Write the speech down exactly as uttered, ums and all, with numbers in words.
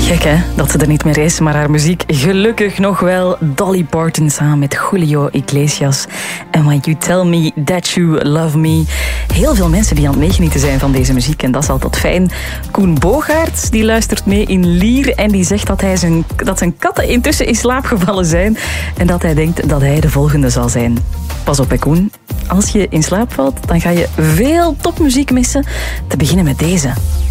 Gek hè, dat ze er niet meer is, maar haar muziek gelukkig nog wel. Dolly Parton samen met Julio Iglesias. And When You Tell Me That You Love Me. Heel veel mensen die aan het meegenieten zijn van deze muziek en dat is altijd fijn. Koen Bogaerts, die luistert mee in Lier en die zegt dat, hij zijn, dat zijn katten intussen in slaap gevallen zijn en dat hij denkt dat hij de volgende zal zijn. Pas op hè Koen, als je in slaap valt, dan ga je veel topmuziek missen. Te beginnen met deze.